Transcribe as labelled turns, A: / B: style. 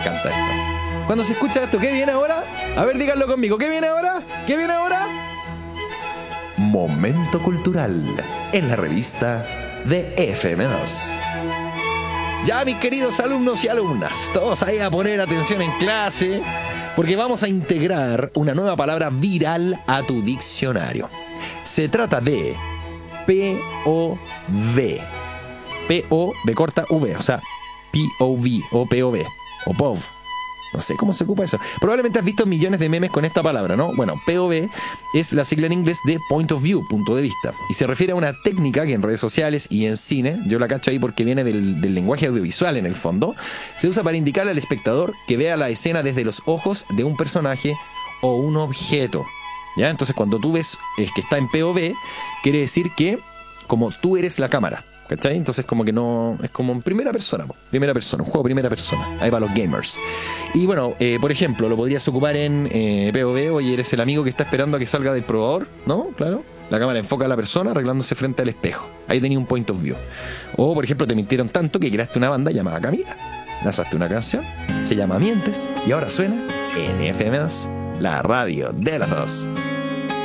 A: Canta esto. Cuando se escucha esto, ¿qué viene ahora? A ver, díganlo conmigo. ¿Qué viene ahora? ¿Qué viene ahora? Momento cultural en la revista de FM2. Ya, mis queridos alumnos y alumnas, todos ahí a poner atención en clase, porque vamos a integrar una nueva palabra viral a tu diccionario. Se trata de POV. P-O-V corta V, o sea, P-O-V o P-O-V o POV. No sé cómo se ocupa eso. Probablemente has visto millones de memes con esta palabra, ¿no? Bueno, POV es la sigla en inglés de Point of View, punto de vista. Y se refiere a una técnica que en redes sociales y en cine, yo la cacho ahí porque viene del lenguaje audiovisual en el fondo, se usa para indicarle al espectador que vea la escena desde los ojos de un personaje o un objeto. ¿Ya? Entonces cuando tú ves que está en POV, quiere decir que como tú eres la cámara. ¿Cachai? Entonces como que no... Es como en primera persona, un juego primera persona. Ahí para los gamers. Y bueno, por ejemplo, lo podrías ocupar en POV. Oye, eres el amigo que está esperando a que salga del probador, ¿no? Claro. La cámara enfoca a la persona arreglándose frente al espejo. Ahí tenía un point of view. O, por ejemplo, te mintieron tanto que creaste una banda llamada Camila. Lanzaste una canción, se llama Mientes, y ahora suena en FM2, la radio de las dos.